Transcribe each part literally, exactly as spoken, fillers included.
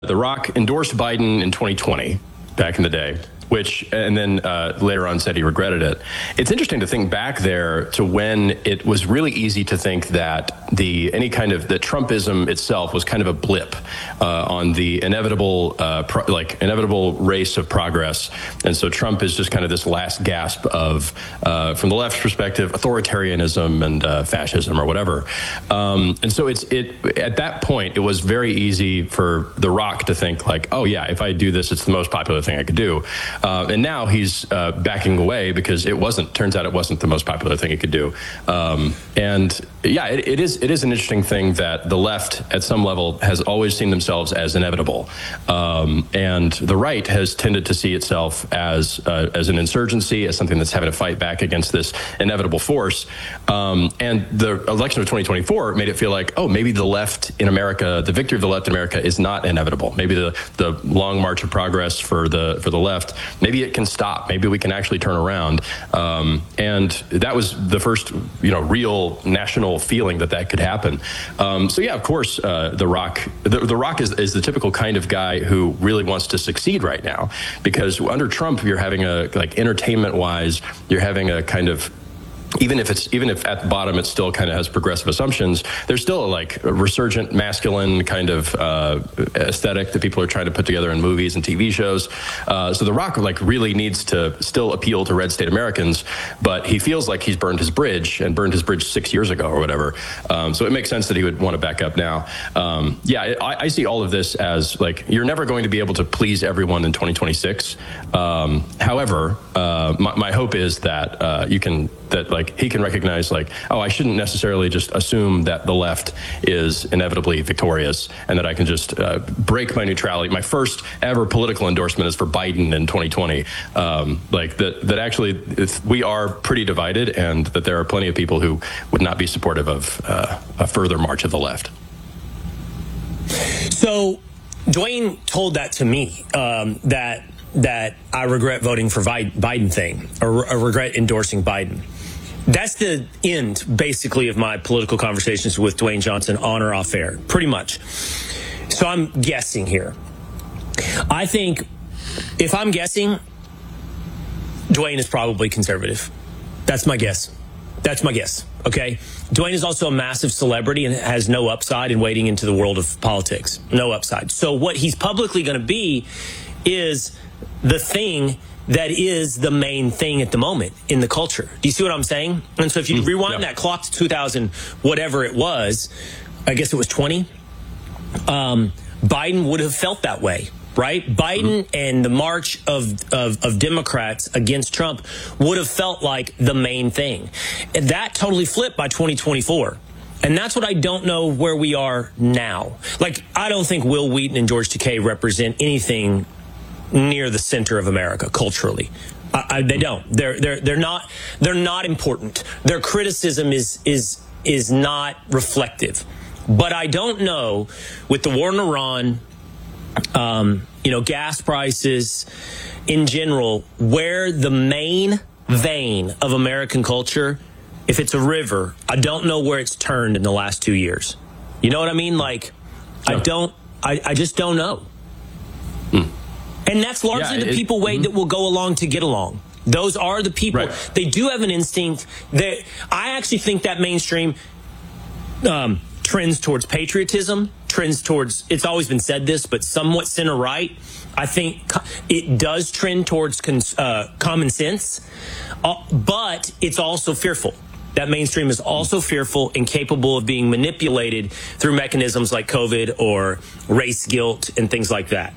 The Rock endorsed Biden in twenty twenty, back in the day, which, and then uh, later on said he regretted it. It's interesting to think back there to when it was really easy to think that the any kind of, that Trumpism itself was kind of a blip uh, on the inevitable, uh, pro, like inevitable race of progress. And so Trump is just kind of this last gasp of, uh, from the left's perspective, authoritarianism and uh, fascism or whatever. Um, and so it's it at that point, it was very easy for The Rock to think like, oh yeah, if I do this, it's the most popular thing I could do. Uh, and now he's uh, backing away because it wasn't, turns out it wasn't the most popular thing he could do. Um, and yeah, it, it is it is an interesting thing that the left at some level has always seen themselves as inevitable. Um, and the right has tended to see itself as, uh, as an insurgency, as something that's having to fight back against this inevitable force. Um, and the election of twenty twenty-four made it feel like, oh, maybe the left in America, the victory of the left in America is not inevitable. Maybe the, the long march of progress for the, for the left, maybe it can stop. Maybe we can actually turn around. Um, and that was the first, you know, real national feeling that that could happen. Um, so yeah, of course, uh, The Rock, the, the Rock is, is the typical kind of guy who really wants to succeed right now, because under Trump, you're having a, like entertainment wise, you're having a kind of, even if it's even if at the bottom it still kind of has progressive assumptions, there's still a like a resurgent masculine kind of uh, aesthetic that people are trying to put together in movies and T V shows. Uh, so The Rock like really needs to still appeal to red state Americans, but he feels like he's burned his bridge and burned his bridge six years ago or whatever. Um, so it makes sense that he would want to back up now. Um, yeah, I, I see all of this as like you're never going to be able to please everyone in twenty twenty-six. Um, however, uh, my, my hope is that uh, you can that like he can recognize like, oh, I shouldn't necessarily just assume that the left is inevitably victorious and that I can just uh, break my neutrality. My first ever political endorsement is for Biden in twenty twenty. Um, like that, that actually it's, we are pretty divided, and that there are plenty of people who would not be supportive of uh, a further march of the left. So Dwayne told that to me, um, that that I regret voting for Biden thing, or I regret endorsing Biden. That's the end, basically, of my political conversations with Dwayne Johnson, on or off air, pretty much. So I'm guessing here. I think, if I'm guessing, Dwayne is probably conservative. That's my guess. That's my guess, okay? Dwayne is also a massive celebrity and has no upside in wading into the world of politics. No upside. So what he's publicly going to be is the thing that is the main thing at the moment in the culture. Do you see what I'm saying? And so if you rewind yeah. that clock to two thousand, whatever it was, I guess it was twenty, um, Biden would have felt that way, right? Biden mm-hmm. and the march of, of, of Democrats against Trump would have felt like the main thing. And that totally flipped by twenty twenty-four. And that's what I don't know where we are now. Like, I don't think Will Wheaton and George Takei represent anything near the center of America culturally. I, I, they don't. They're they're they're not they're not important. Their criticism is is is not reflective. But I don't know, with the war in Iran, um, you know, gas prices in general, where the main vein of American culture, if it's a river, I don't know where it's turned in the last two years. You know what I mean? Like, I don't. I, I just don't know. Hmm. And that's largely yeah, it, the people way mm-hmm. that will go along to get along. Those are the people. Right. They do have an instinct that I actually think that mainstream um, trends towards patriotism, trends towards, it's always been said this, but somewhat center right. I think it does trend towards cons, uh, common sense, uh, but it's also fearful. That mainstream is also fearful and capable of being manipulated through mechanisms like COVID or race guilt and things like that.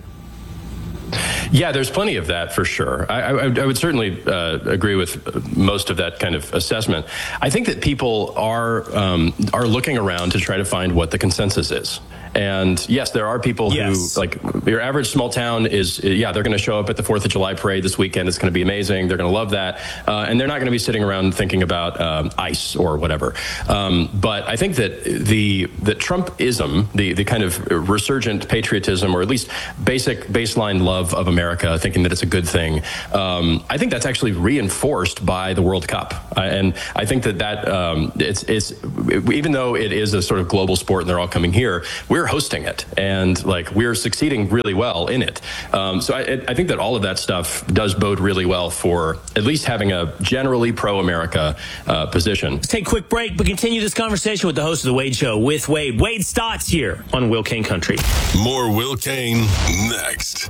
Yeah, there's plenty of that for sure. I, I, I would certainly uh, agree with most of that kind of assessment. I think that people are um, are looking around to try to find what the consensus is. And yes, there are people yes. who, like, your average small town is, yeah, they're going to show up at the fourth of July parade this weekend. It's going to be amazing. They're going to love that. Uh, and they're not going to be sitting around thinking about um, ICE or whatever. Um, but I think that the, the Trumpism, the, the kind of resurgent patriotism, or at least basic baseline love of America, thinking that it's a good thing, um, I think that's actually reinforced by the World Cup. Uh, and I think that that um, it's, it's, even though it is a sort of global sport and they're all coming here, we're we're hosting it, and like we're succeeding really well in it. Um, so I, I think that all of that stuff does bode really well for at least having a generally pro-America uh, position. Let's take a quick break, but continue this conversation with the host of The Wade Show, with Wade. Wade Stotts here on Will Cain Country. More Will Cain next.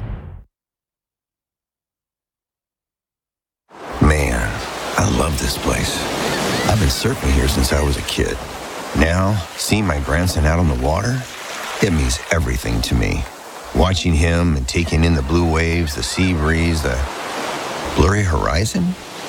Man, I love this place. I've been surfing here since I was a kid. Now, seeing my grandson out on the water, it means everything to me. Watching him and taking in the blue waves, the sea breeze, the blurry horizon.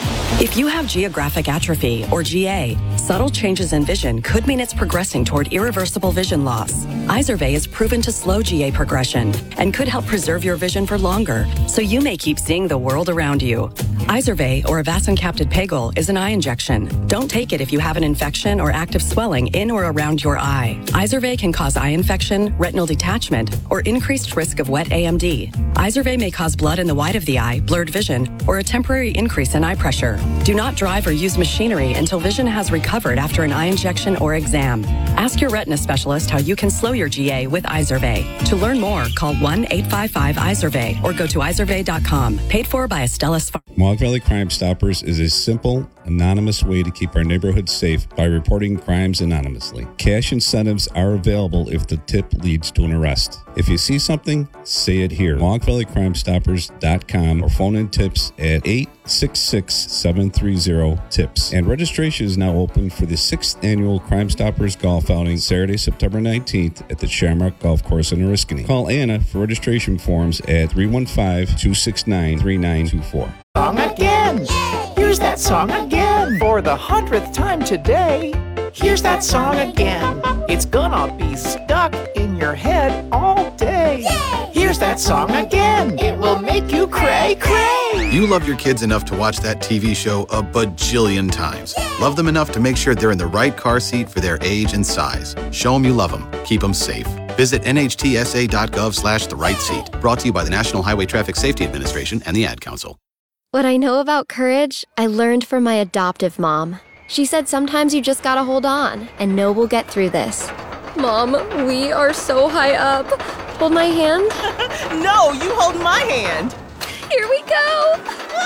If you have geographic atrophy, or G A, subtle changes in vision could mean it's progressing toward irreversible vision loss. Izervay is proven to slow G A progression and could help preserve your vision for longer, so you may keep seeing the world around you. Izervay, or avacincaptad pegol, is an eye injection. Don't take it if you have an infection or active swelling in or around your eye. Izervay can cause eye infection, retinal detachment, or increased risk of wet A M D. Izervay may cause blood in the white of the eye, blurred vision, or a temporary increase in eye pressure. Do not drive or use machinery until vision has recovered after an eye injection or exam. Ask your retina specialist how you can slow your G A with Izervay. To learn more, call one eight five five Izervay or go to izervay dot com. Paid for by Astellas Pharma. Mohawk Valley Crime Stoppers is a simple, anonymous way to keep our neighborhood safe by reporting crimes anonymously. Cash incentives are available if the tip leads to an arrest. If you see something, say it here. Mohawk Valley Crime Stoppers dot com or phone in tips at eight six six, seven three zero, TIPS. And registration is now open for the sixth annual Crime Stoppers Golf Outing, Saturday, September nineteenth at the Shamrock Golf Course in Oriskany. Call Anna for registration forms at three one five, two six nine, three nine two four. Song again. Here's that song again. For the hundredth time today. Here's that song again. It's gonna be stuck in your head all day. Here's that song again. It will make you cray cray. You love your kids enough to watch that T V show a bajillion times. Love them enough to make sure they're in the right car seat for their age and size. Show them you love them. Keep them safe. Visit N H T S A dot gov slash the right seat. Brought to you by the National Highway Traffic Safety Administration and the Ad Council. What I know about courage, I learned from my adoptive mom. She said sometimes you just gotta hold on and know we'll get through this. Mom, we are so high up. Hold my hand. No, you hold my hand. Here we go.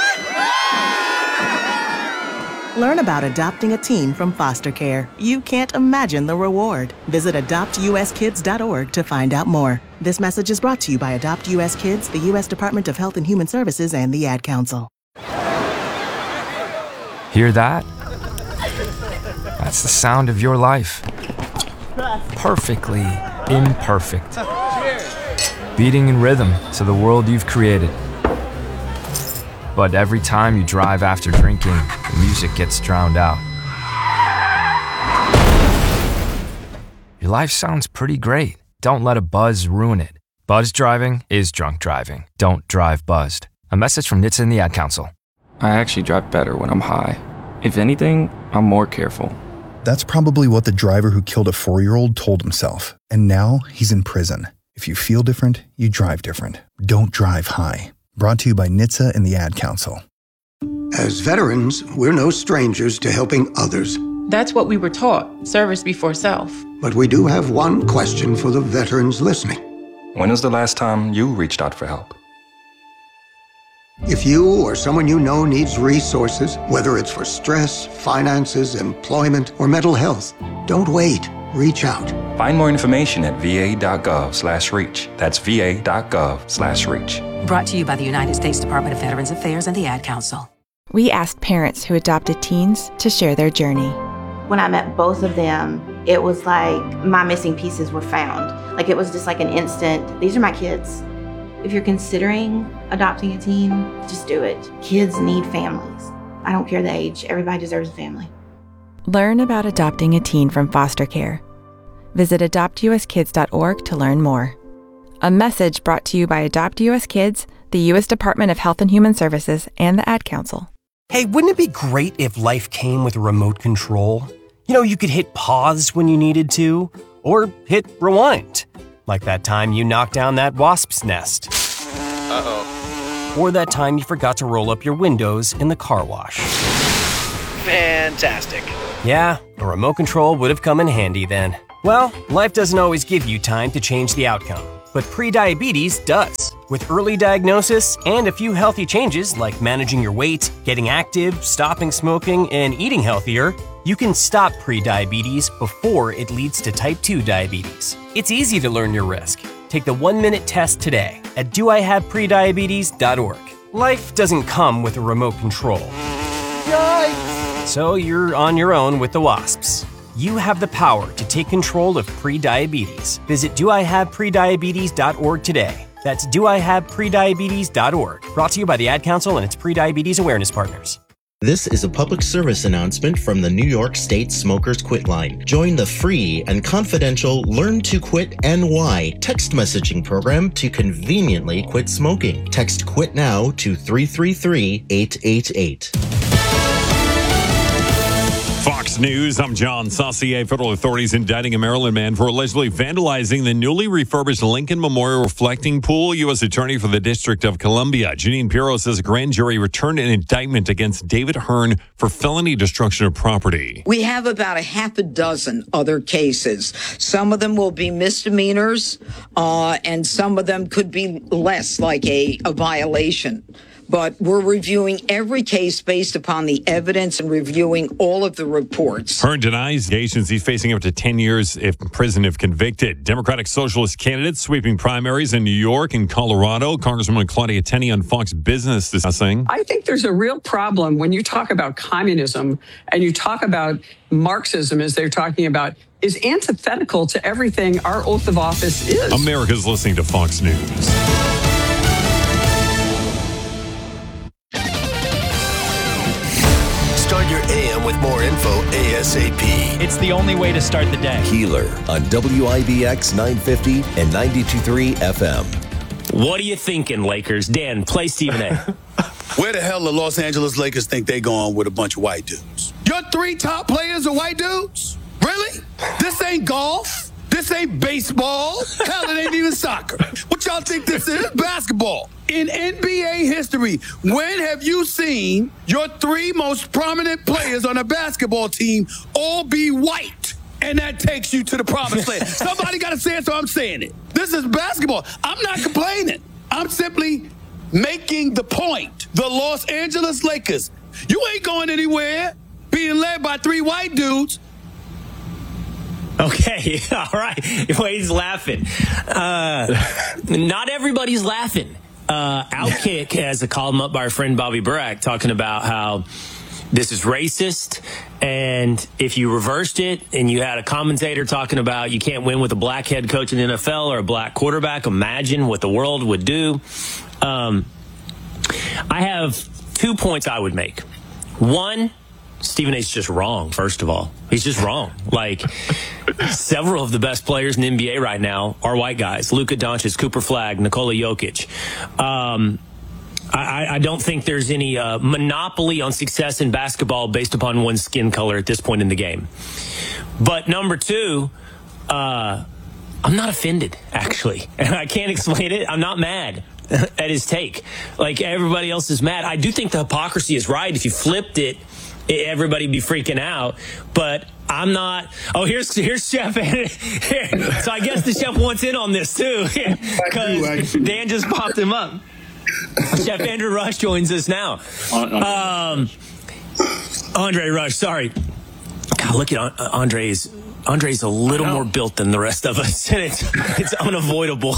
Learn about adopting a teen from foster care. You can't imagine the reward. Visit adopt U S kids dot org to find out more. This message is brought to you by Adopt U S Kids, the U S Department of Health and Human Services, and the Ad Council. Hear that? That's the sound of your life. Perfectly imperfect. Beating in rhythm to the world you've created. But every time you drive after drinking, the music gets drowned out. Your life sounds pretty great. Don't let a buzz ruin it. Buzz driving is drunk driving. Don't drive buzzed. A message from N H T S A and the Ad Council. I actually drive better when I'm high. If anything, I'm more careful. That's probably what the driver who killed a four-year-old told himself. And now he's in prison. If you feel different, you drive different. Don't drive high. Brought to you by N H T S A and the Ad Council. As veterans, we're no strangers to helping others. That's what we were taught, service before self. But we do have one question for the veterans listening. When was the last time you reached out for help? If you or someone you know needs resources, whether it's for stress, finances, employment, or mental health, don't wait. Reach out. Find more information at V A dot gov slash reach. That's V A dot gov slash reach. Brought to you by the United States Department of Veterans Affairs and the Ad Council. We asked parents who adopted teens to share their journey. When I met both of them, it was like my missing pieces were found. Like it was just like an instant, these are my kids. If you're considering adopting a teen, just do it. Kids need families. I don't care the age, everybody deserves a family. Learn about adopting a teen from foster care. Visit adopt U S kids dot org to learn more. A message brought to you by Adopt U S Kids, the U S Department of Health and Human Services, and the Ad Council. Hey, wouldn't it be great if life came with a remote control? You know, you could hit pause when you needed to, or hit rewind. Like that time you knocked down that wasp's nest. Uh-oh. Or that time you forgot to roll up your windows in the car wash. Fantastic. Yeah, a remote control would have come in handy then. Well, life doesn't always give you time to change the outcome, but prediabetes does. With early diagnosis and a few healthy changes like managing your weight, getting active, stopping smoking, and eating healthier, you can stop prediabetes before it leads to type two diabetes. It's easy to learn your risk. Take the one-minute test today at do I have prediabetes dot org. Life doesn't come with a remote control. Yikes! So you're on your own with the wasps. You have the power to take control of prediabetes. Visit do I have prediabetes dot org today. That's do I have prediabetes dot org. Brought to you by the Ad Council and its prediabetes awareness partners. This is a public service announcement from the New York State Smokers Quit Line. Join the free and confidential Learn to Quit N Y text messaging program to conveniently quit smoking. Text QUIT NOW to three three three, eight eight eight. Fox News, I'm John Saucier. Federal authorities indicting a Maryland man for allegedly vandalizing the newly refurbished Lincoln Memorial Reflecting Pool. U S Attorney for the District of Columbia, Janine Pirro, says a grand jury returned an indictment against David Hearn for felony destruction of property. We have about a half a dozen other cases. Some of them will be misdemeanors, uh, and some of them could be less, like a, a violation. But we're reviewing every case based upon the evidence and reviewing all of the reports. Hearn denies allegations. He's facing up to ten years in prison if convicted. Democratic Socialist candidates sweeping primaries in New York and Colorado. Congresswoman Claudia Tenney on Fox Business discussing. I think there's a real problem when you talk about communism and you talk about Marxism, as they're talking about, is antithetical to everything our oath of office is. America's listening to Fox News. Start your A M with more info ASAP. It's the only way to start the day. Keeler on W I B X nine fifty and ninety-two point three F M. What are you thinking, Lakers? Dan, play Stephen A. Where the hell the Los Angeles Lakers think they going with a bunch of white dudes? Your three top players are white dudes? Really? This ain't golf. This ain't baseball. Hell, it ain't even soccer. What y'all think this is? Basketball. In N B A history, when have you seen your three most prominent players on a basketball team all be white? And that takes you to the promised land. Somebody got to say it, so I'm saying it. This is basketball. I'm not complaining. I'm simply making the point. The Los Angeles Lakers, you ain't going anywhere being led by three white dudes. Okay, all right. Wade's laughing. Uh, not everybody's laughing. Uh, Outkick has a column up by our friend Bobby Burak talking about how this is racist, and if you reversed it and you had a commentator talking about you can't win with a black head coach in the N F L or a black quarterback, imagine what the world would do. Um, I have two points I would make. One, Stephen A's just wrong, first of all. He's just wrong. Like, several of the best players in the N B A right now are white guys. Luka Doncic, Cooper Flagg, Nikola Jokic. Um, I, I don't think there's any uh, monopoly on success in basketball based upon one's skin color at this point in the game. But number two, uh, I'm not offended, actually. And I can't explain it. I'm not mad at his take. Like, everybody else is mad. I do think the hypocrisy is right. If you flipped it, everybody be freaking out, but I'm not. Oh, here's here's Chef. So I guess the chef wants in on this too, because Dan just popped him up. Chef Andrew Rush joins us now. Um, Andre Rush, sorry. God, look at Andre's. Andre's a little more built than the rest of us, and it's it's unavoidable.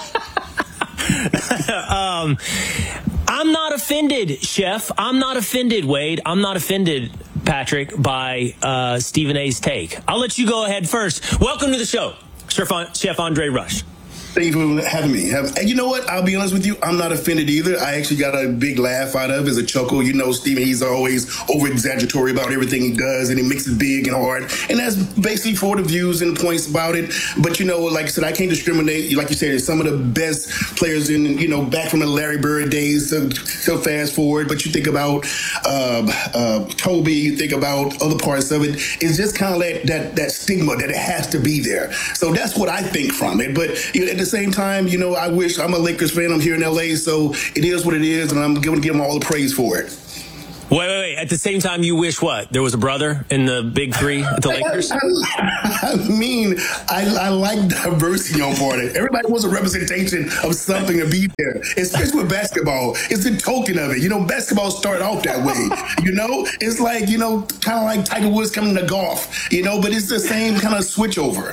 um, I'm not offended, Chef. I'm not offended, Wade. I'm not offended, Patrick, by uh, Stephen A's take. I'll let you go ahead first. Welcome to the show, Chef, Chef Andre Rush. Thank you for having me. Have, and you know what? I'll be honest with you. I'm not offended either. I actually got a big laugh out of it as a chuckle. You know, Stephen, he's always over-exaggeratory about everything he does, and he makes it big and hard. And that's basically for the views and points about it. But, you know, like I said, I can't discriminate. Like you said, some of the best players in, you know, back from the Larry Bird days, so, so fast forward. But you think about uh, uh, Kobe, you think about other parts of it. It's just kind of that, that, that stigma that it has to be there. So that's what I think from it. But, you know, at the same time, you know, I wish I'm a Lakers fan. I'm here in L A, so it is what it is, and I'm going to give them all the praise for it. Wait, wait, wait. At the same time, you wish what? There was a brother in the big three at the Lakers? I, I mean, I, I like diversity on board. Everybody wants a representation of something to be there, especially with basketball. It's the token of it. You know, basketball started off that way. You know, it's like, you know, kind of like Tiger Woods coming to golf, you know, but it's the same kind of switch over.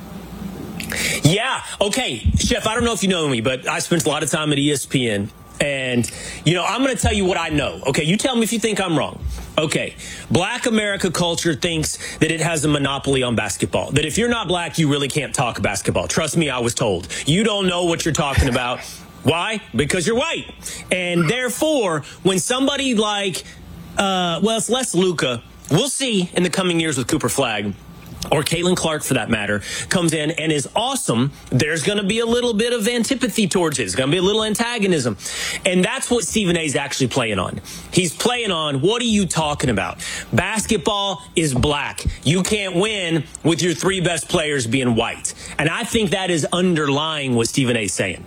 Yeah. Okay. Chef, I don't know if you know me, but I spent a lot of time at E S P N. And, you know, I'm going to tell you what I know. Okay, you tell me if you think I'm wrong. Okay, Black America culture thinks that it has a monopoly on basketball. That if you're not black, you really can't talk basketball. Trust me, I was told. You don't know what you're talking about. Why? Because you're white. And therefore, when somebody like, uh, well, it's less Luka. We'll see in the coming years with Cooper Flagg, or Caitlin Clark for that matter, comes in and is awesome, there's going to be a little bit of antipathy towards it. There's going to be a little antagonism. And that's what Stephen A is actually playing on. He's playing on, what are you talking about? Basketball is black. You can't win with your three best players being white. And I think that is underlying what Stephen A is saying.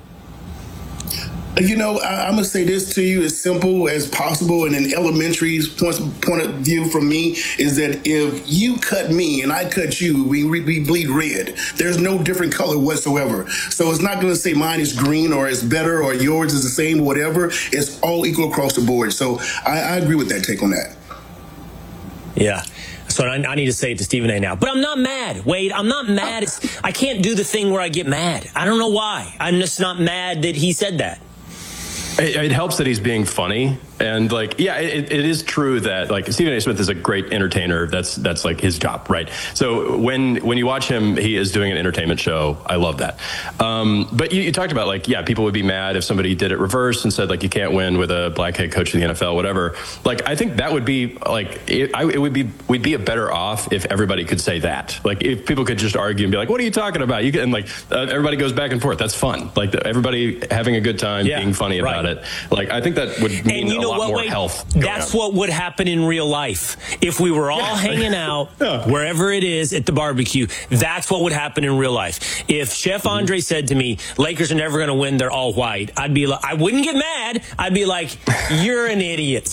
You know, I, I'm going to say this to you as simple as possible, and an elementary point, point of view from me is that if you cut me and I cut you, we, we bleed red. There's no different color whatsoever. So it's not going to say mine is green or it's better or yours is the same or whatever. It's all equal across the board. So I, I agree with that take on that. Yeah. So I, I need to say it to Stephen A now. But I'm not mad, Wade. I'm not mad. It's, I can't do the thing where I get mad. I don't know why. I'm just not mad that he said that. It, it helps that he's being funny. And like, yeah, it, it is true that like Stephen A. Smith is a great entertainer. That's that's like his job, right? So when when you watch him, he is doing an entertainment show. I love that. Um, but you, you talked about like, yeah, people would be mad if somebody did it reverse and said like you can't win with a black head coach of the N F L, whatever. Like I think that would be like it, I, it would be we'd be a better off if everybody could say that. Like if people could just argue and be like, what are you talking about? You can, and like uh, everybody goes back and forth. That's fun. Like the, everybody having a good time, yeah, being funny about right. it. Like I think that would mean and you a know lot what, more Wade? health. That's on. what would happen in real life. If we were all yeah. hanging out yeah. wherever it is at the barbecue, that's what would happen in real life. If Chef Andre mm-hmm. said to me, Lakers are never going to win, they're all white, I'd be like, I wouldn't get mad. I'd be like, you're an idiot.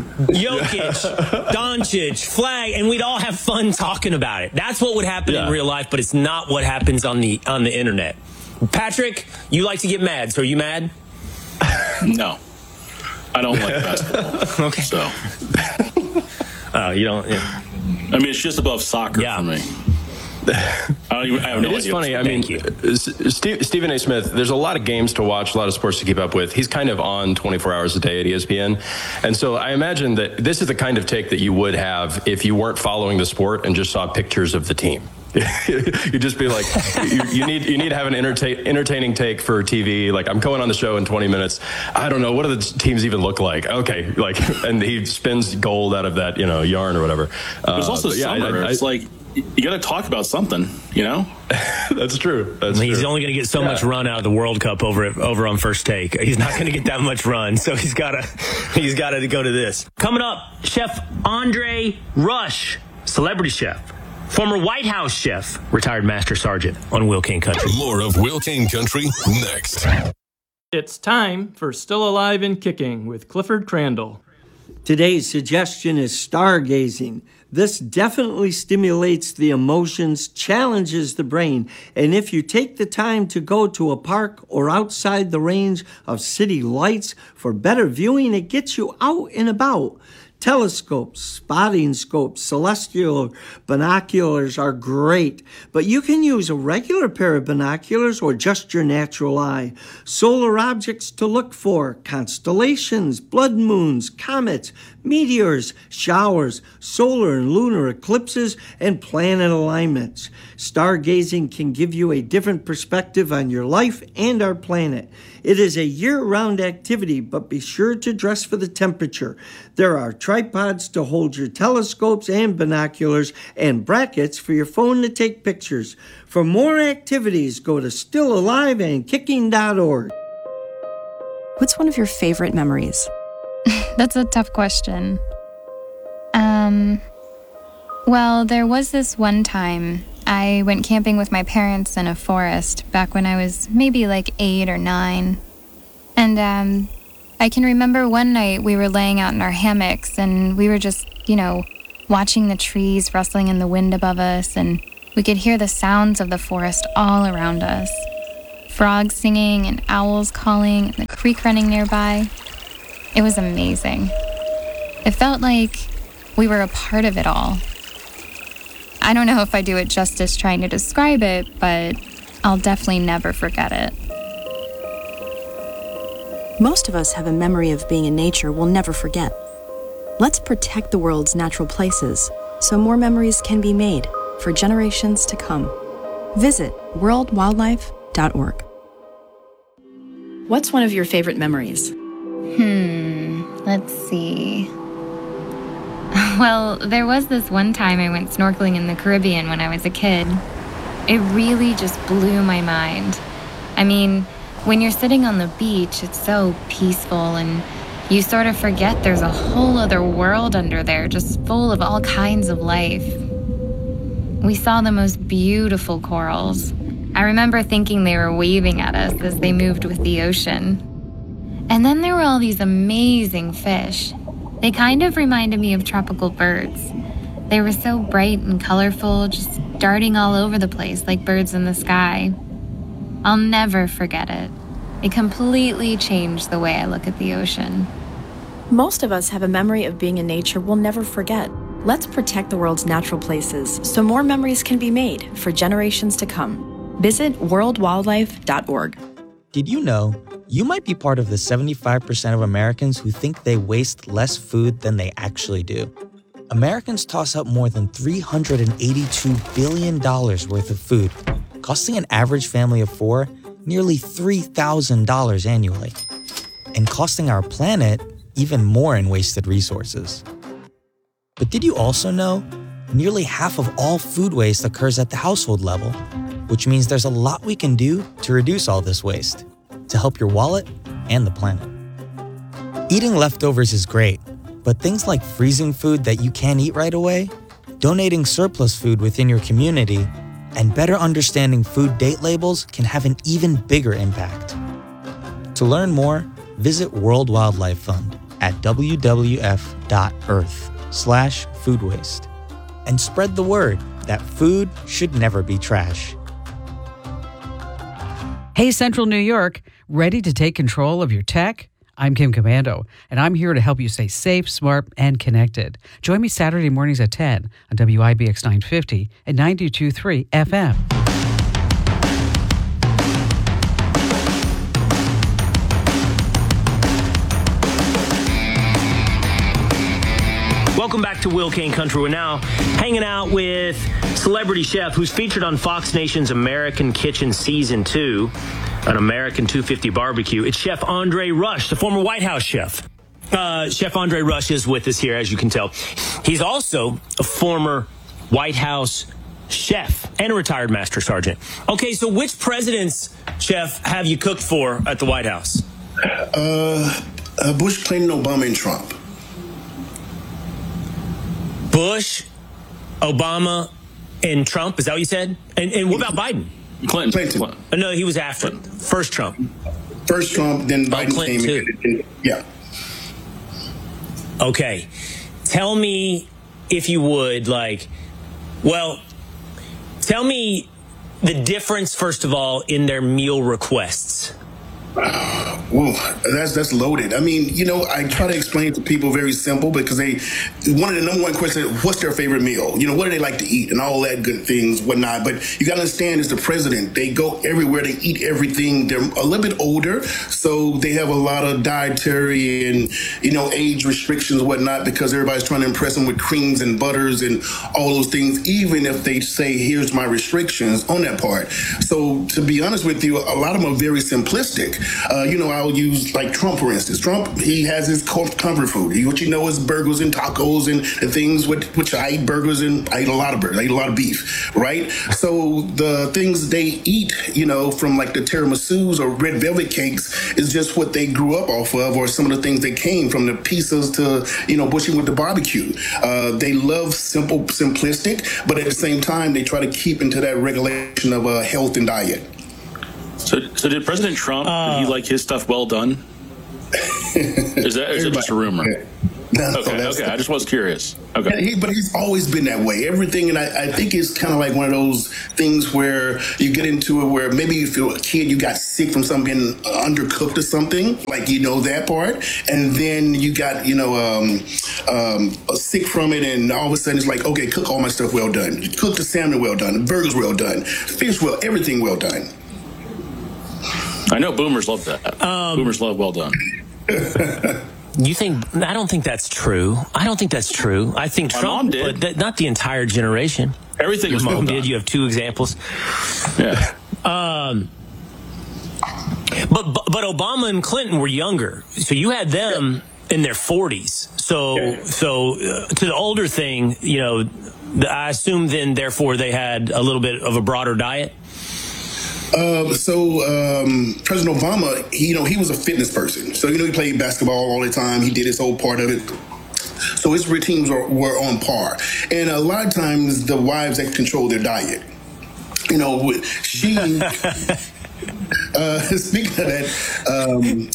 Jokic, Doncic, Flagg, and we'd all have fun talking about it. That's what would happen yeah. in real life, but it's not what happens on the on the internet. Patrick, you like to get mad, so are you mad? No. I don't like basketball. Okay. So. Oh, you don't. Yeah. I mean, it's just above soccer yeah. for me. I don't even. I have no it is idea. funny. I mean, Steve, Stephen A. Smith. There's a lot of games to watch, a lot of sports to keep up with. He's kind of on twenty-four hours a day at E S P N, and so I imagine that this is the kind of take that you would have if you weren't following the sport and just saw pictures of the team. You'd just be like, you, you need you need to have an entertain, entertaining take for T V. Like, I'm going on the show in twenty minutes. I don't know, what do the teams even look like? Okay, like, and he spins gold out of that, you know, yarn or whatever. There's uh, also yeah, summer. I, I, it's like you got to talk about something, you know. That's true. That's he's true. only going to get so yeah. much run out of the World Cup over over on First Take. He's not going to get that much run, so he's got to he's got to go to this. Coming up, Chef Andre Rush, celebrity chef. Former White House chef, retired Master Sergeant on Will King Country. More of Will King Country next. It's time for Still Alive and Kicking with Clifford Crandall. Today's suggestion is stargazing. This definitely stimulates the emotions, challenges the brain, and if you take the time to go to a park or outside the range of city lights for better viewing, it gets you out and about. Telescopes, spotting scopes, celestial binoculars are great, but you can use a regular pair of binoculars or just your natural eye. Solar objects to look for: constellations, blood moons, comets, meteors, showers, solar and lunar eclipses, and planet alignments. Stargazing can give you a different perspective on your life and our planet. It is a year-round activity, but be sure to dress for the temperature. There are tripods to hold your telescopes and binoculars, and brackets for your phone to take pictures. For more activities, go to still alive and kicking dot org. What's one of your favorite memories? That's a tough question. Um, well, there was this one time I went camping with my parents in a forest back when I was maybe like eight or nine. And um, I can remember one night we were laying out in our hammocks and we were just, you know, watching the trees rustling in the wind above us, and we could hear the sounds of the forest all around us. Frogs singing and owls calling and the creek running nearby. It was amazing. It felt like we were a part of it all. I don't know if I do it justice trying to describe it, but I'll definitely never forget it. Most of us have a memory of being in nature we'll never forget. Let's protect the world's natural places so more memories can be made for generations to come. Visit world wildlife dot org. What's one of your favorite memories? Hmm, let's see. Well, there was this one time I went snorkeling in the Caribbean when I was a kid. It really just blew my mind. I mean, when you're sitting on the beach, it's so peaceful and you sort of forget there's a whole other world under there just full of all kinds of life. We saw the most beautiful corals. I remember thinking they were waving at us as they moved with the ocean. And then there were all these amazing fish. They kind of reminded me of tropical birds. They were so bright and colorful, just darting all over the place like birds in the sky. I'll never forget it. It completely changed the way I look at the ocean. Most of us have a memory of being in nature we'll never forget. Let's protect the world's natural places so more memories can be made for generations to come. Visit world wildlife dot org. Did you know you might be part of the seventy-five percent of Americans who think they waste less food than they actually do? Americans toss up more than three hundred eighty-two billion dollars worth of food, costing an average family of four nearly three thousand dollars annually, and costing our planet even more in wasted resources. But did you also know nearly half of all food waste occurs at the household level, which means there's a lot we can do to reduce all this waste, to help your wallet and the planet. Eating leftovers is great, but things like freezing food that you can't eat right away, donating surplus food within your community, and better understanding food date labels can have an even bigger impact. To learn more, visit World Wildlife Fund at w w f dot earth slash food waste and spread the word that food should never be trash. Hey, Central New York, ready to take control of your tech? I'm Kim Commando, and I'm here to help you stay safe, smart, and connected. Join me Saturday mornings at ten on W I B X nine fifty and ninety-two point three F M. Welcome back to Will Kane Country. We're now hanging out with celebrity chef who's featured on Fox Nation's American Kitchen Season two, an American two fifty barbecue. It's Chef Andre Rush, the former White House chef. Uh, Chef Andre Rush is with us here, as you can tell. He's also a former White House chef and a retired Master Sergeant. Okay, so which presidents, Chef, have you cooked for at the White House? Uh, uh Bush, Clinton, Obama, and Trump. Bush, Obama, and Trump. Is that what you said? And, and what about Biden? Clinton. Clinton. Uh, no, he was after. First Trump. First Trump, then Biden oh, Clinton came too. in. Yeah. Okay. Tell me, if you would, like, well, tell me the difference, first of all, in their meal requests. Well, that's that's loaded. I mean, you know, I try to explain to people very simple because they, one of the number one questions, what's their favorite meal? You know, what do they like to eat and all that good things, whatnot. But you got to understand, as the president, they go everywhere, they eat everything. They're a little bit older, so they have a lot of dietary and, you know, age restrictions, whatnot, because everybody's trying to impress them with creams and butters and all those things, even if they say, here's my restrictions on that part. So to be honest with you, a lot of them are very simplistic. Uh, you know, I'll use like Trump, for instance. Trump, he has his comfort food. He, what you know is burgers and tacos and the things with which I eat burgers and I eat a lot of burgers. I eat a lot of beef, right? So the things they eat, you know, from like the tiramisus or red velvet cakes is just what they grew up off of, or some of the things they came from, the pizzas to, you know, Bushy with the barbecue. Uh, they love simple, simplistic, but at the same time, they try to keep into that regulation of uh, health and diet. So, so did President Trump, uh, did he like his stuff well done? Is that is it just a rumor? No, no, okay, okay. I just was curious. Okay, he, but he's always been that way. Everything, and I, I think it's kind of like one of those things where you get into it where maybe if you're a kid, you got sick from something being undercooked or something, like you know that part, and then you got you know um, um, sick from it, and all of a sudden it's like, okay, cook all my stuff well done. You cook the salmon well done, the burgers well done, fish well, everything well done. I know boomers love that. Um, boomers love well done. You think? I don't think that's true. I don't think that's true. I think My Trump mom did. but th- not the entire generation. Everything Your was mom well did. done. You have two examples. Yeah. Um, but but Obama and Clinton were younger, so you had them yeah. in their forties. So yeah. so uh, to the older thing, you know, the, I assume then therefore they had a little bit of a broader diet. Uh, so um, President Obama, he, you know, he was a fitness person. So, you know, he played basketball all the time. He did his whole part of it. So his routines were, were on par. And a lot of times the wives that control their diet. You know, she, uh, speaking of that, um,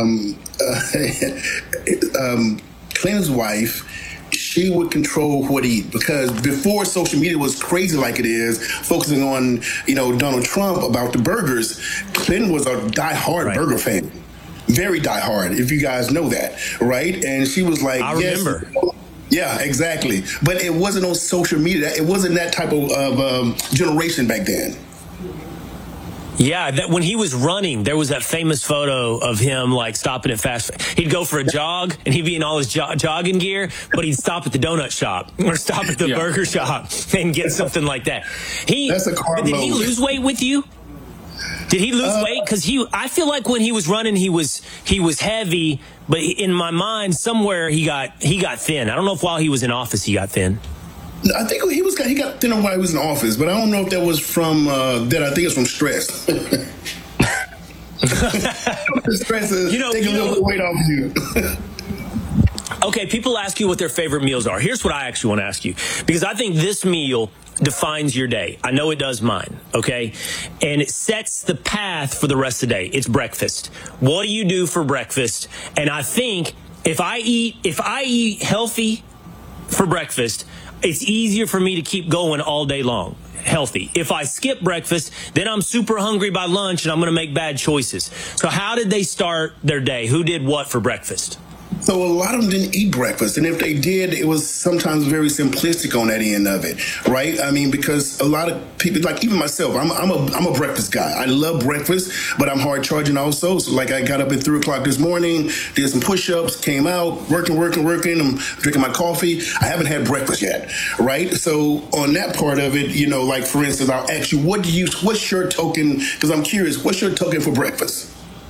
um, uh, um, Clinton's wife, she would control what he eat, because before social media was crazy like it is, focusing on, you know, Donald Trump about the burgers, Clinton was a diehard right. burger fan. Very diehard, if you guys know that, right? And she was like, I yes, remember. Yeah, exactly. But it wasn't on social media. It wasn't that type of, of um, generation back then. Yeah, that when he was running, there was that famous photo of him like stopping at fast. He'd go for a jog, and he'd be in all his jo- jogging gear, but he'd stop at the donut shop or stop at the yeah. burger shop and get something like that. He That's a carb did load. he lose weight with you? Did he lose uh, weight? Because he, I feel like when he was running, he was he was heavy, but in my mind, somewhere he got he got thin. I don't know if while he was in office he got thin. I think he was he got thinner while he was in office, but I don't know if that was from uh, that. I think it's from stress. Stress is you know, taking you a little know, weight off of you. Okay, people ask you what their favorite meals are. Here's what I actually want to ask you, because I think this meal defines your day. I know it does mine, okay? And it sets the path for the rest of the day. It's breakfast. What do you do for breakfast? And I think if I eat if I eat healthy for breakfast, it's easier for me to keep going all day long. Healthy. If I skip breakfast, then I'm super hungry by lunch and I'm going to make bad choices. So how did they start their day? Who did what for breakfast? So a lot of them didn't eat breakfast, and if they did, it was sometimes very simplistic on that end of it, right? I mean, because a lot of people, like even myself, I'm, I'm a I'm a breakfast guy. I love breakfast, but I'm hard charging also. So like I got up at three o'clock this morning, did some push-ups, came out, working, working, working. I'm drinking my coffee. I haven't had breakfast yet, right? So on that part of it, you know, like for instance, I'll ask you, what do you, what's your token? Because I'm curious, what's your token for breakfast?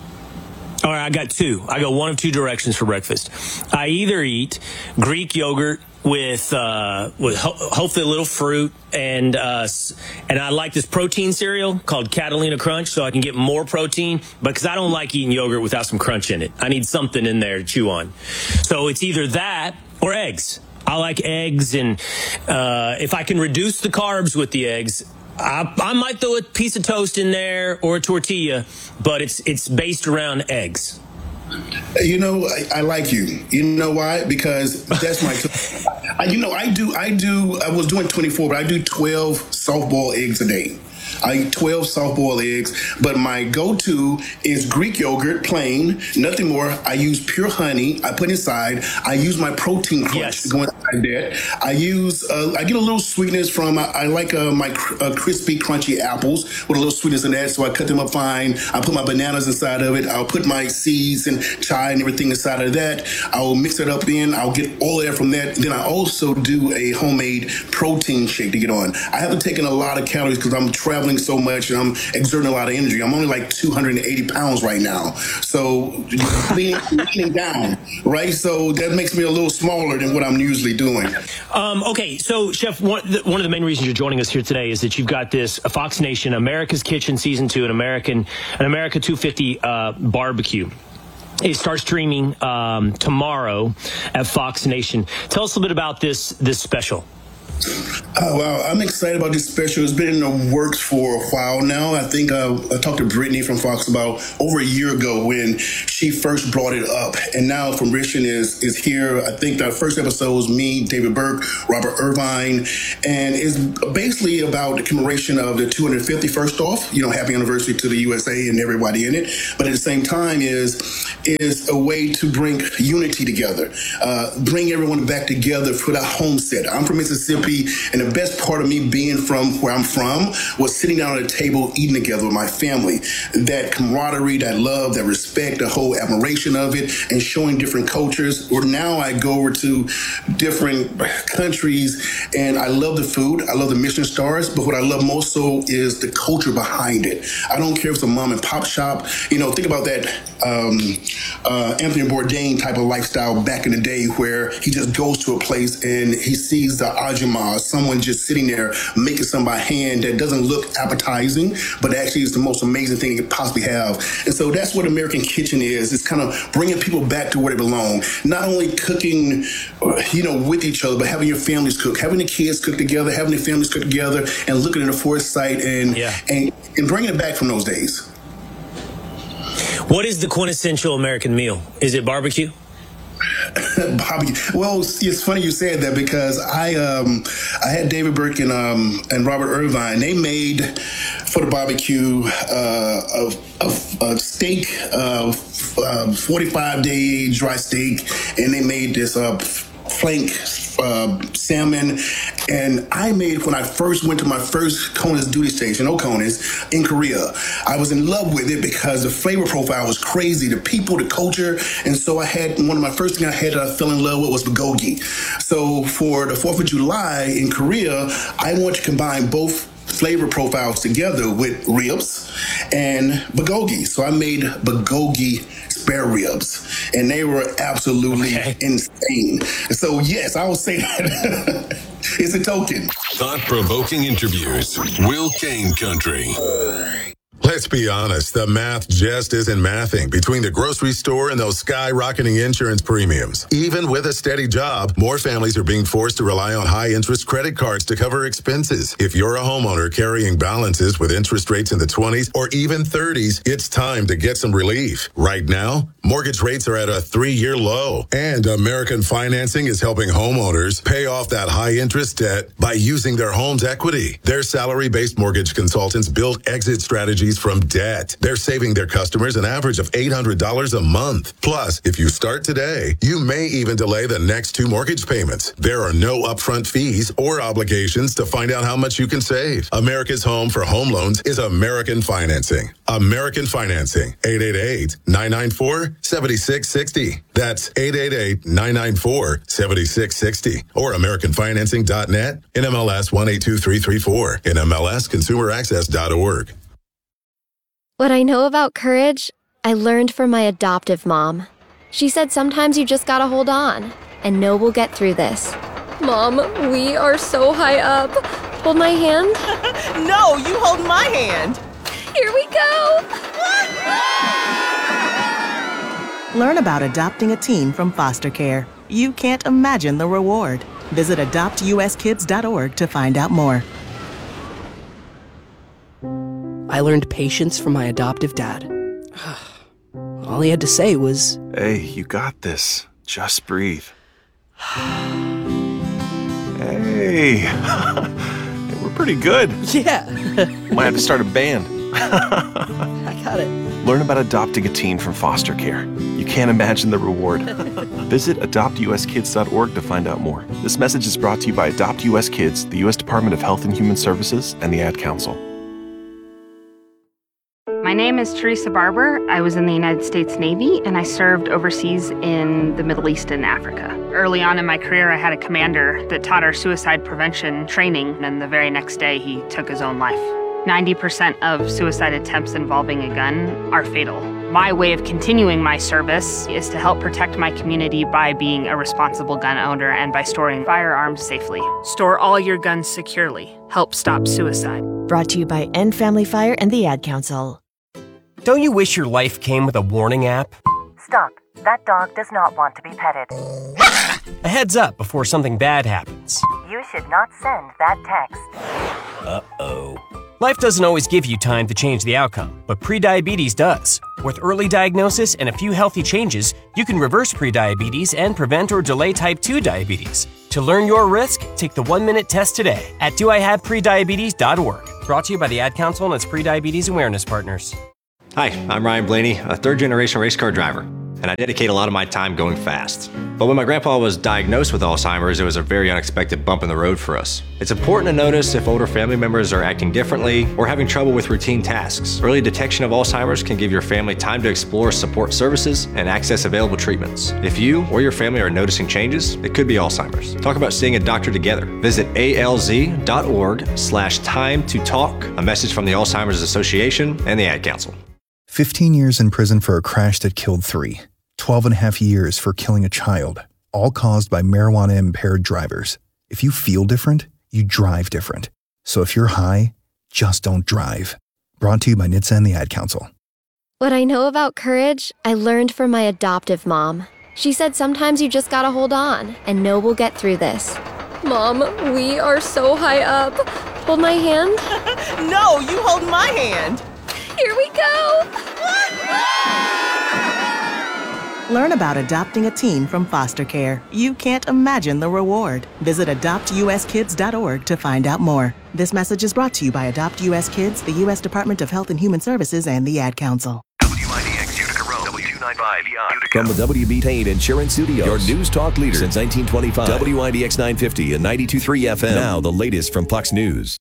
All right, I got two. I go one of two directions for breakfast. I either eat Greek yogurt with uh, with ho- hopefully a little fruit, and uh, and I like this protein cereal called Catalina Crunch, so I can get more protein, because I don't like eating yogurt without some crunch in it. I need something in there to chew on. So it's either that or eggs. I like eggs, and uh, if I can reduce the carbs with the eggs, I, I might throw a piece of toast in there or a tortilla, but it's it's based around eggs. You know, I, I like you. You know why? Because that's my. I, you know, I do. I do. I was doing twenty-four, but I do twelve soft-boiled eggs a day. I eat twelve soft-boiled eggs, but my go-to is Greek yogurt, plain, nothing more. I use pure honey. I put inside. I use my protein crunch yes. to go inside that. I use. Uh, I get a little sweetness from. I, I like uh, my cr- uh, crispy, crunchy apples with a little sweetness in that. So I cut them up fine. I put my bananas inside of it. I'll put my seeds and chai and everything inside of that. I'll mix it up in. I'll get all of that from that. Then I also do a homemade protein shake to get on. I haven't taken a lot of calories because I'm traveling so much and I'm exerting a lot of energy. I'm only like two hundred eighty pounds right now. So leaning, leaning down, right? So that makes me a little smaller than what I'm usually doing. Um, okay, so Chef, one, one of the main reasons you're joining us here today is that you've got this Fox Nation, America's Kitchen Season two, an American, an America two fifty uh, barbecue. It starts streaming um, tomorrow at Fox Nation. Tell us a little bit about this this special. Oh, wow. I'm excited about this special. It's been in the works for a while now. I think uh, I talked to Brittany from Fox about over a year ago when she first brought it up. And now Fruition is is here. I think the first episode was me, David Burke, Robert Irvine. And it's basically about the commemoration of the two hundred fifty-first off, you know, happy anniversary to the U S A and everybody in it. But at the same time is, is a way to bring unity together, uh, bring everyone back together for that homestead. I'm from Mississippi, and the best part of me being from where I'm from was sitting down at a table eating together with my family. That camaraderie, that love, that respect, the whole admiration of it, and showing different cultures. Or now I go over to different countries, and I love the food. I love the Michelin stars, but what I love most so is the culture behind it. I don't care if it's a mom and pop shop. You know, think about that um, uh, Anthony Bourdain type of lifestyle back in the day where he just goes to a place and he sees the ajumma, someone just sitting there making something by hand that doesn't look appetizing, but actually is the most amazing thing you could possibly have. And so that's what American Kitchen is. It's kind of bringing people back to where they belong. Not only cooking, you know, with each other, but having your families cook, having the kids cook together, having the families cook together, and looking at the foresight and, yeah. and, and bringing it back from those days. What is the quintessential American meal? Is it barbecue? Bobby, well, it's funny you said that because I um, I had David Burke and um, and Robert Irvine. They made for the barbecue uh, a, a, a steak, uh, forty-five day dry steak, and they made this uh, flank uh, salmon. And I made, when I first went to my first Conus duty station, Oconus, in Korea, I was in love with it because the flavor profile was crazy, the people, the culture. And so I had, one of my first things I had that I fell in love with was bulgogi. So for the fourth of July in Korea, I want to combine both flavor profiles together with ribs and bulgogi. So I made bulgogi spare ribs, and they were absolutely okay. insane. So yes, I would say that it's a token. Thought-provoking interviews. Will Kane Country. Let's be honest, the math just isn't mathing between the grocery store and those skyrocketing insurance premiums. Even with a steady job, more families are being forced to rely on high-interest credit cards to cover expenses. If you're a homeowner carrying balances with interest rates in the twenties or even thirties, it's time to get some relief. Right now, mortgage rates are at a three-year low, and American Financing is helping homeowners pay off that high-interest debt by using their home's equity. Their salary-based mortgage consultants build exit strategies from debt. They're saving their customers an average of eight hundred dollars a month. Plus, if you start today, you may even delay the next two mortgage payments. There are no upfront fees or obligations to find out how much you can save. America's home for home loans is American Financing. American Financing, eight eight eight, nine nine four, seven six six zero. That's eight eight eight, nine nine four, seven six six zero. Or American Financing dot net, N M L S one eight two three three four, N M L S consumer access dot org. What I know about courage, I learned from my adoptive mom. She said sometimes you just gotta hold on and know we'll get through this. Mom, we are so high up. Hold my hand. No, you hold my hand. Here we go. Learn about adopting a teen from foster care. You can't imagine the reward. Visit adopt U S kids dot org to find out more. I learned patience from my adoptive dad. All he had to say was, "Hey, you got this. Just breathe." Hey, we're pretty good. Yeah. Might have to start a band. I got it. Learn about adopting a teen from foster care. You can't imagine the reward. Visit adopt U S kids dot org to find out more. This message is brought to you by Adopt U S Kids, the U S Department of Health and Human Services, and the Ad Council. My name is Teresa Barber. I was in the United States Navy, and I served overseas in the Middle East and Africa. Early on in my career, I had a commander that taught our suicide prevention training, and the very next day, he took his own life. ninety percent of suicide attempts involving a gun are fatal. My way of continuing my service is to help protect my community by being a responsible gun owner and by storing firearms safely. Store all your guns securely. Help stop suicide. Brought to you by End Family Fire and the Ad Council. Don't you wish your life came with a warning app? Stop. That dog does not want to be petted. A heads up before something bad happens. You should not send that text. Uh-oh. Life doesn't always give you time to change the outcome, but prediabetes does. With early diagnosis and a few healthy changes, you can reverse prediabetes and prevent or delay type two diabetes. To learn your risk, take the one-minute test today at do I have prediabetes dot org. Brought to you by the Ad Council and its Prediabetes Awareness Partners. Hi, I'm Ryan Blaney, a third-generation race car driver, and I dedicate a lot of my time going fast. But when my grandpa was diagnosed with Alzheimer's, it was a very unexpected bump in the road for us. It's important to notice if older family members are acting differently or having trouble with routine tasks. Early detection of Alzheimer's can give your family time to explore support services and access available treatments. If you or your family are noticing changes, it could be Alzheimer's. Talk about seeing a doctor together. Visit alz.org slash time to talk. A message from the Alzheimer's Association and the Ad Council. fifteen years in prison for a crash that killed three. twelve and a half years for killing a child, all caused by marijuana-impaired drivers. If you feel different, you drive different. So if you're high, just don't drive. Brought to you by N H T S A and the Ad Council. What I know about courage, I learned from my adoptive mom. She said sometimes you just gotta hold on and know we'll get through this. Mom, we are so high up. Hold my hand. No, you hold my hand. Here we go. Learn about adopting a teen from foster care. You can't imagine the reward. Visit adopt u s kids dot org to find out more. This message is brought to you by Adopt U S Kids, the U S Department of Health and Human Services, and the Ad Council. W I D X Utica Road, W two ninety-five From the W B Tain Insurance Studios, your news talk leader since nineteen twenty-five. W I D X nine fifty and ninety-two point three F M. Now the latest from Fox News.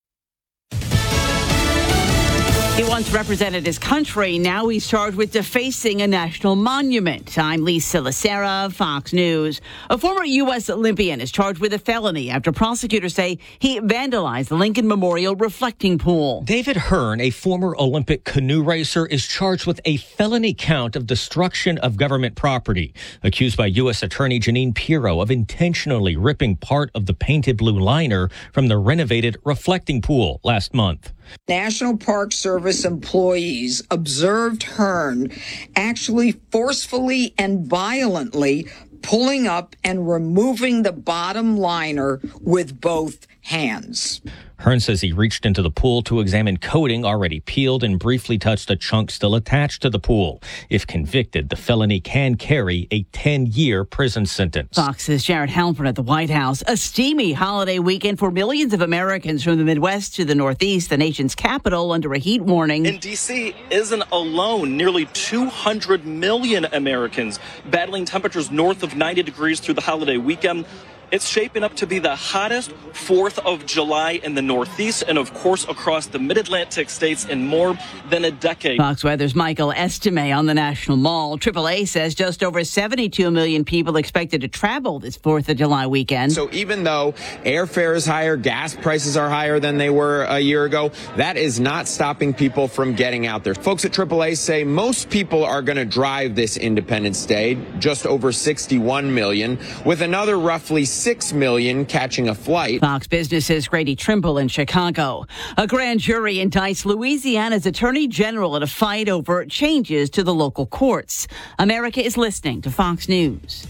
He once represented his country. Now he's charged with defacing a national monument. I'm Lisa Lacera, Fox News. A former U S Olympian is charged with a felony after prosecutors say he vandalized the Lincoln Memorial reflecting pool. David Hearn, a former Olympic canoe racer, is charged with a felony count of destruction of government property, accused by U S Attorney Jeanine Pirro of intentionally ripping part of the painted blue liner from the renovated reflecting pool last month. National Park Service employees observed Hearn actually forcefully and violently pulling up and removing the bottom liner with both hands. Hearn says he reached into the pool to examine coating already peeled and briefly touched a chunk still attached to the pool. If convicted, the felony can carry a ten-year prison sentence. Fox's Jared Halpern at the White House. A steamy holiday weekend for millions of Americans from the Midwest to the Northeast, the nation's capital under a heat warning. And D C isn't alone. Nearly two hundred million Americans battling temperatures north of ninety degrees through the holiday weekend. It's shaping up to be the hottest fourth of July in the Northeast and, of course, across the mid-Atlantic states in more than a decade. Fox Weather's Michael Estime on the National Mall. triple A says just over seventy-two million people expected to travel this fourth of July weekend. So even though airfare is higher, gas prices are higher than they were a year ago, that is not stopping people from getting out there. Folks at triple A say most people are going to drive this Independence Day, just over sixty-one million, with another roughly six million catching a flight. Fox Business's Grady Trimble in Chicago. A grand jury indicts Louisiana's Attorney General in a fight over changes to the local courts. America is listening to Fox News.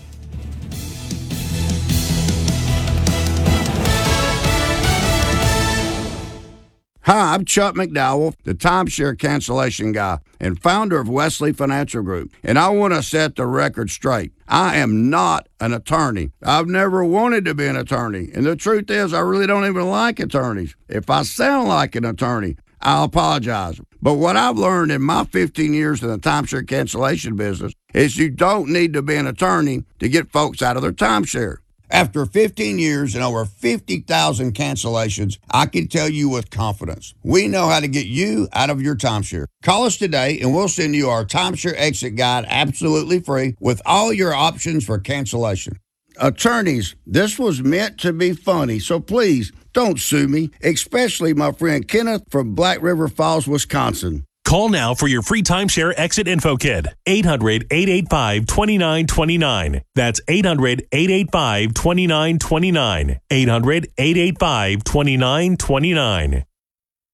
Hi, I'm Chuck McDowell, the timeshare cancellation guy and founder of Wesley Financial Group, and I want to set the record straight. I am not an attorney. I've never wanted to be an attorney, and the truth is I really don't even like attorneys. If I sound like an attorney, I'll apologize. But what I've learned in my fifteen years in the timeshare cancellation business is you don't need to be an attorney to get folks out of their timeshare. After fifteen years and over fifty thousand cancellations, I can tell you with confidence, we know how to get you out of your timeshare. Call us today and we'll send you our timeshare exit guide absolutely free with all your options for cancellation. Attorneys, this was meant to be funny, so please don't sue me, especially my friend Kenneth from Black River Falls, Wisconsin. Call now for your free timeshare exit info kit. eight hundred, eight eight five, two nine two nine. That's eight hundred, eight eight five, two nine two nine. eight hundred, eight eight five, two nine two nine.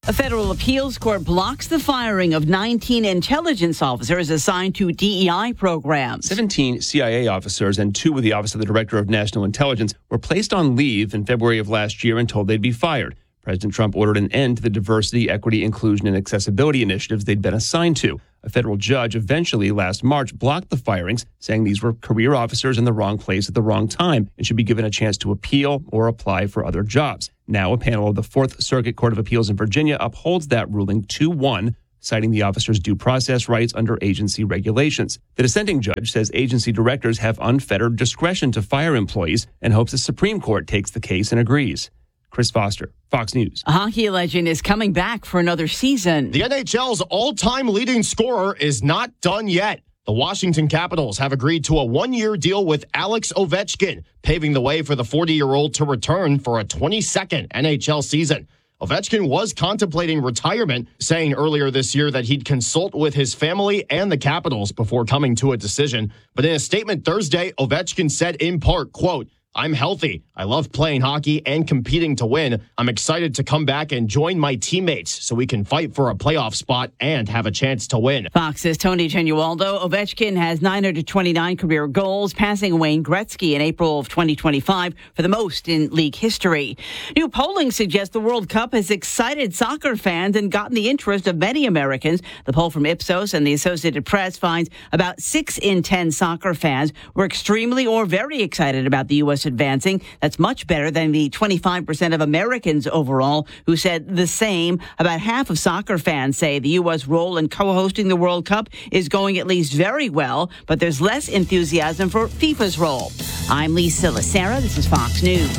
A federal appeals court blocks the firing of nineteen intelligence officers assigned to D E I programs. seventeen C I A officers and two with the Office of the Director of National Intelligence were placed on leave in February of last year and told they'd be fired. President Trump ordered an end to the diversity, equity, inclusion, and accessibility initiatives they'd been assigned to. A federal judge eventually last March blocked the firings, saying these were career officers in the wrong place at the wrong time and should be given a chance to appeal or apply for other jobs. Now, a panel of the Fourth Circuit Court of Appeals in Virginia upholds that ruling two one, citing the officers' due process rights under agency regulations. The dissenting judge says agency directors have unfettered discretion to fire employees and hopes the Supreme Court takes the case and agrees. Chris Foster, Fox News. A hockey legend is coming back for another season. The N H L's all-time leading scorer is not done yet. The Washington Capitals have agreed to a one-year deal with Alex Ovechkin, paving the way for the forty-year-old to return for a twenty-second N H L season. Ovechkin was contemplating retirement, saying earlier this year that he'd consult with his family and the Capitals before coming to a decision. But in a statement Thursday, Ovechkin said in part, quote, "I'm healthy. I love playing hockey and competing to win. I'm excited to come back and join my teammates so we can fight for a playoff spot and have a chance to win." Fox's Tony Genualdo. Ovechkin has nine hundred twenty-nine career goals, passing Wayne Gretzky in April of twenty twenty-five for the most in league history. New polling suggests the World Cup has excited soccer fans and gotten the interest of many Americans. The poll from Ipsos and the Associated Press finds about six in ten soccer fans were extremely or very excited about the U S advancing. That's much better than the twenty-five percent of Americans overall who said the same. About half of soccer fans say the U S role in co-hosting the World Cup is going at least very well, but there's less enthusiasm for FIFA's role. I'm Lisa Lacera. This is Fox News.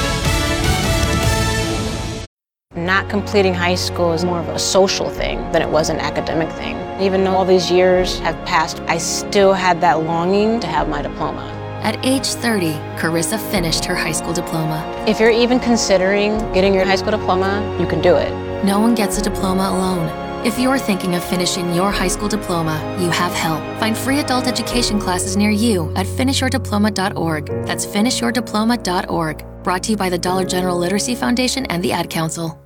Not completing high school is more of a social thing than it was an academic thing. Even though all these years have passed, I still had that longing to have my diploma. At age thirty, Carissa finished her high school diploma. If you're even considering getting your high school diploma, you can do it. No one gets a diploma alone. If you're thinking of finishing your high school diploma, you have help. Find free adult education classes near you at finish your diploma dot org. That's finish your diploma dot org. Brought to you by the Dollar General Literacy Foundation and the Ad Council.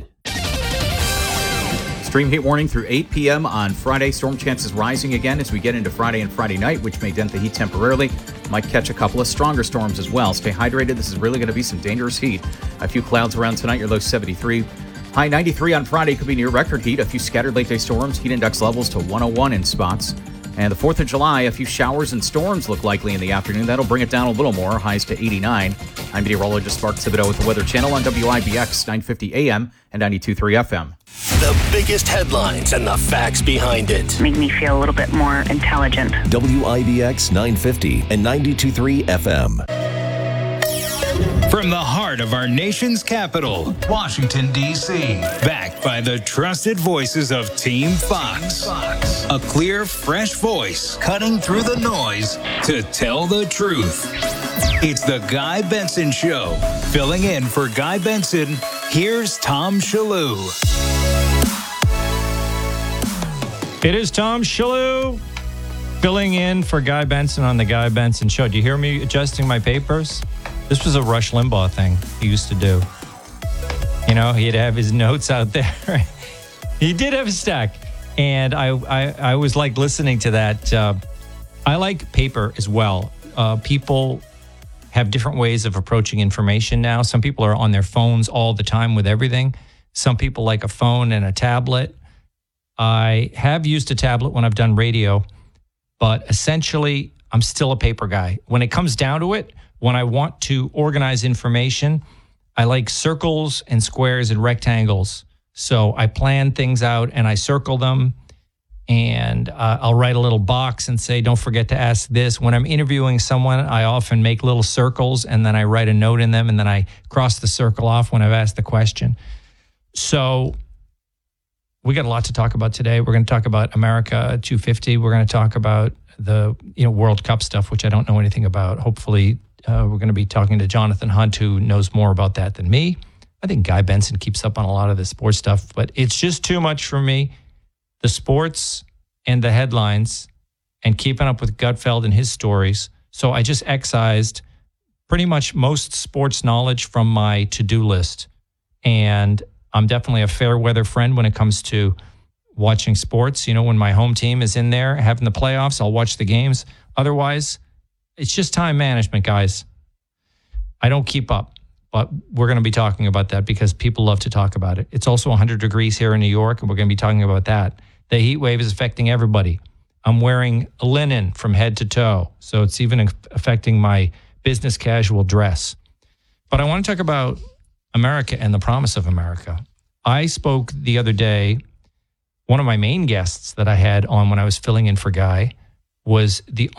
Extreme heat warning through eight p.m. on Friday. Storm chances rising again as we get into Friday and Friday night, which may dent the heat temporarily. Might catch a couple of stronger storms as well. Stay hydrated. This is really going to be some dangerous heat. A few clouds around tonight. Your low seventy-three. High ninety-three on Friday could be near record heat. A few scattered late day storms. Heat index levels to one oh one in spots. And the fourth of July, a few showers and storms look likely in the afternoon. That'll bring it down a little more. Highs to eighty-nine. I'm meteorologist Mark Thibodeau with the Weather Channel on W I B X nine fifty A M and ninety-two point three F M. The biggest headlines and the facts behind it. Make me feel a little bit more intelligent. W I B X nine fifty and ninety-two point three F M. From the heart of our nation's capital, Washington, D C, backed by the trusted voices of Team Fox. Fox. A clear, fresh voice cutting through the noise to tell the truth. It's the Guy Benson Show. Filling in for Guy Benson, here's Tom Shillue. It is Tom Shillue filling in for Guy Benson on the Guy Benson Show. Do you hear me adjusting my papers? This was a Rush Limbaugh thing he used to do. You know, he'd have his notes out there. He did have a stack. And I, I, I always liked listening to that. Uh, I like paper as well. Uh, people have different ways of approaching information now. Some people are on their phones all the time with everything. Some people like a phone and a tablet. I have used a tablet when I've done radio, but essentially I'm still a paper guy. When it comes down to it, when I want to organize information, I like circles and squares and rectangles. So I plan things out and I circle them, and uh, I'll write a little box and say, don't forget to ask this. When I'm interviewing someone, I often make little circles and then I write a note in them and then I cross the circle off when I've asked the question. So we got a lot to talk about today. We're going to talk about America two fifty. We're going to talk about the you know World Cup stuff, which I don't know anything about. Hopefully, uh, we're going to be talking to Jonathan Hunt, who knows more about that than me. I think Guy Benson keeps up on a lot of the sports stuff, but it's just too much for me. The sports and the headlines and keeping up with Gutfeld and his stories. So I just excised pretty much most sports knowledge from my to-do list. And I'm definitely a fair weather friend when it comes to watching sports. You know, when my home team is in there having the playoffs, I'll watch the games. Otherwise, it's just time management, guys. I don't keep up, but we're going to be talking about that because people love to talk about it. It's also one hundred degrees here in New York, and we're going to be talking about that. The heat wave is affecting everybody. I'm wearing linen from head to toe, so it's even affecting my business casual dress. But I want to talk about America and the promise of America. I spoke the other day, one of my main guests that I had on when I was filling in for Guy was the